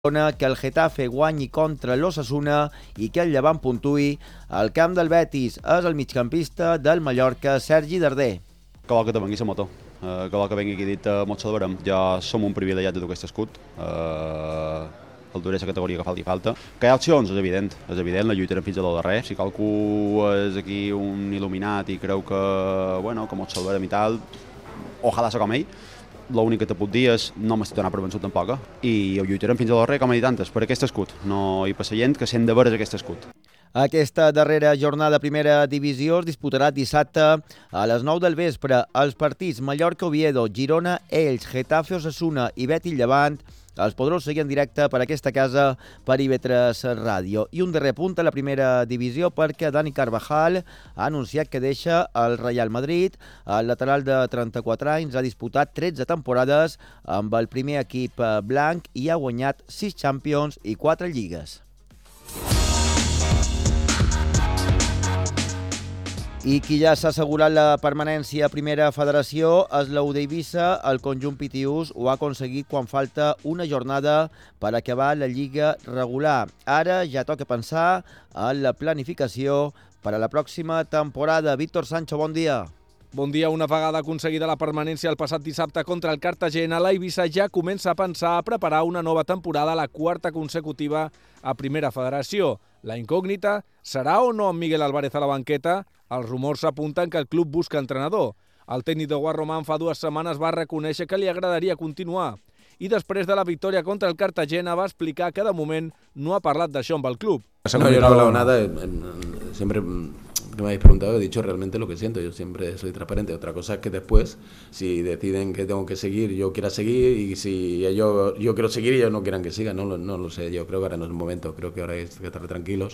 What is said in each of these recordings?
que el Getafe guanyi contra l'Osasuna i que el Llevant puntuï. Al camp del Betis és el migcampista del Mallorca, Sergi Darder. Que vol que te vengui la moto, que vol que vengui aquí dit molt salvarem. Ja som un privilegiat de dur aquest escut. El duré la categoria que falta. Que hi ha opcions, és evident, la lluitarem fins a lo darrer. Si qualcú és aquí un il·luminat i creu que, que mos salvarem i tal, ojalà ser com ell. L'únic que te puc dir és no m'estic donant per vençut tampoc, i ho lluitarem fins a darrer, com he dit antes, per aquest escut. No hi passa gent que sent de veres aquest escut. Aquesta darrera jornada de primera divisió es disputarà dissabte a les 9 del vespre. Els partits Mallorca-Oviedo, Girona-Elx, Getafe-Osasuna i Betis-Llevant els podreu seguir en directe per aquesta casa per IB3 Ràdio. I un darrer punt a la primera divisió perquè Dani Carvajal ha anunciat que deixa el Real Madrid. El lateral de 34 anys ha disputat 13 temporades amb el primer equip blanc i ha guanyat 6 Champions i 4 lligues. I qui ja s'ha assegurat la permanència a Primera Federació és l'U d'Eivissa. El conjunt pitiús ho ha aconseguit quan falta una jornada per acabar la Lliga regular. Ara ja toca pensar en la planificació per a la pròxima temporada. Víctor Sancho, bon dia. Bon dia. Una vegada aconseguida la permanència el passat dissabte contra el Cartagena, l'Eivissa ja comença a pensar a preparar una nova temporada, la quarta consecutiva a Primera Federació. La incògnita serà o no amb Miguel Álvarez a la banqueta? Els rumors apunten que el club busca entrenador. El tècnic de Guarromán fa 2 setmanes va reconèixer que li agradaria continuar. I després de la victòria contra el Cartagena va explicar que de moment no ha parlat d'això amb el club. No, yo no he hablado nada. Siempre que me habéis preguntado he dicho realmente lo que siento. Yo siempre soy transparente. Otra cosa es que después, si deciden que tengo que seguir, yo quiera seguir, y si yo quiero seguir y ellos no quieran que siga, no lo sé. Yo creo que ahora no es el momento. Creo que ahora hay que estar tranquilos.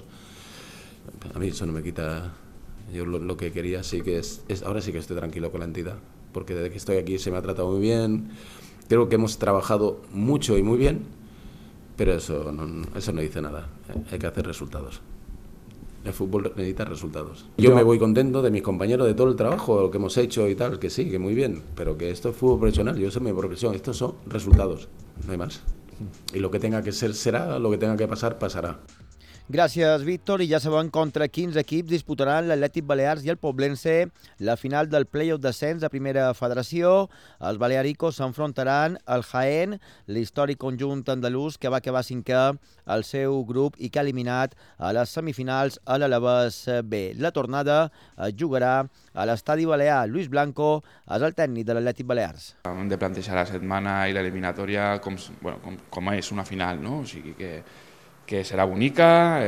A mí eso no me quita. Yo lo que quería sí que es ahora sí que estoy tranquilo con la entidad, porque desde que estoy aquí se me ha tratado muy bien. Creo que hemos trabajado mucho y muy bien, pero eso no dice nada. Hay que hacer resultados. El fútbol necesita resultados. Yo me voy contento de mis compañeros, de todo el trabajo, lo que hemos hecho y tal, que sí, que muy bien, pero que esto es fútbol profesional, yo soy mi profesión, estos son resultados, no hay más. Y lo que tenga que ser será, lo que tenga que pasar pasará. Gràcies, Víctor. I ja sabem contra quins equips disputaran l'Atlètic Balears i el Poblense la final del play-off descens a Primera Federació. Els balearicos s'enfrontaran al Jaén, l'històric conjunt andalús que va acabar 5è al seu grup i que ha eliminat a les semifinals a l'Alavés B. La tornada es jugarà a l'Estadi Balear. Luis Blanco és el tècnic de l'Atlètic Balears. Hem de plantejar la setmana i l'eliminatòria com és una final, no? O sigui que serà bonica,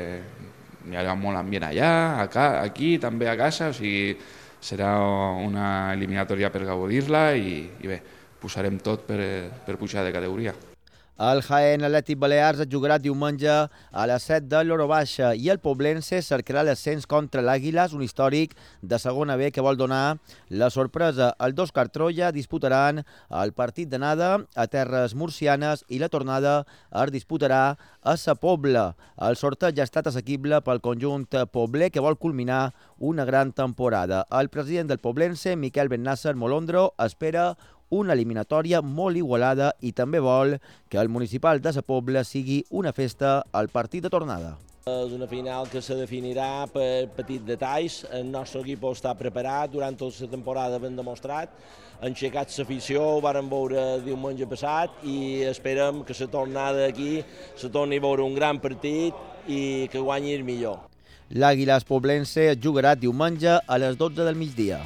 hi ha molt ambient allà, aquí també a casa, o sigui, serà una eliminatòria per gaudir-la i bé, posarem tot per pujar de categoria. El Jaén Atlètic Balears es jugarà diumenge a les 7 de l'hora baixa i el Poblense cercarà l'ascens contra l'Àguiles, un històric de segona B que vol donar la sorpresa. Els dos Cartrolla disputaran el partit d'anada a terres murcianes i la tornada es disputarà a Sa Pobla. El sorteig ha estat assequible pel conjunt pobler que vol culminar una gran temporada. El president del Poblense, Miquel Bennasser Molondro, espera una eliminatòria molt igualada i també vol que el municipal de Sa Pobla sigui una festa al partit de tornada. És una final que se definirà per petits detalls. El nostre equip està preparat, durant tota la temporada ben demostrat. Han aixecat l'afició, ho vàrem veure diumenge passat i esperem que la tornada aquí se torni a veure un gran partit i que guanyi el millor. L'Àguiles Poblense es jugarà diumenge a les 12 del migdia.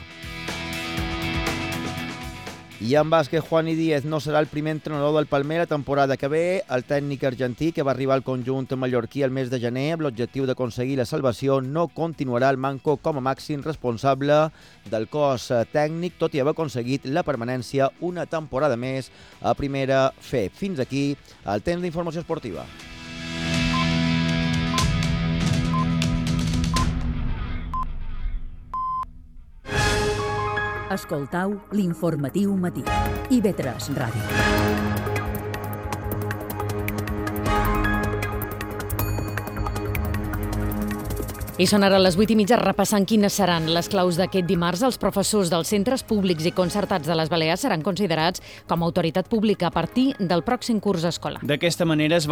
I en bàsquet, Juani Díez no serà el primer entrenador del Palmera temporada que ve. El tècnic argentí, que va arribar al conjunt mallorquí el mes de gener amb l'objectiu d'aconseguir la salvació, no continuarà el manco com a màxim responsable del cos tècnic, tot i haver aconseguit la permanència una temporada més a Primera F. Fins aquí el temps d'informació esportiva. Escoltau l'informatiu matí. IB3 Ràdio. I són ara les 8:30 repassant quines seran les claus d'aquest dimarts. Els professors dels centres públics i concertats de les Balears seran considerats com a autoritat pública a partir del pròxim curs escolar. D'aquesta manera es